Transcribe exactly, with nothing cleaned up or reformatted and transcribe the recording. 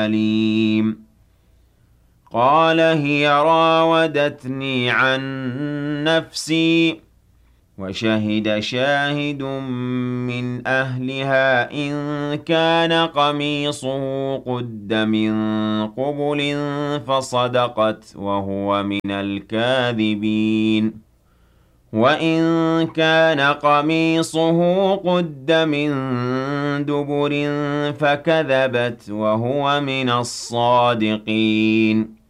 أليم قال هي راودتني عن نفسي وشهد شاهد من أهلها إن كان قميصه قد من قبل فصدقت وهو من الكاذبين وإن كان قميصه قد من دبر فكذبت وهو من الصادقين